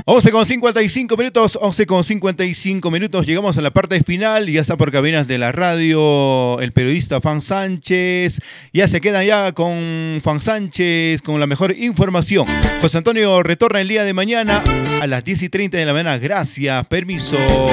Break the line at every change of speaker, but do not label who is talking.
11:55 minutos, 11:55 minutos. Llegamos a la parte final. Ya está por cabinas de la radio el periodista Fan Sánchez. Ya se quedan ya con Fan Sánchez con la mejor información. José Antonio retorna el día de mañana a las 10:30 de la mañana. Gracias, permiso.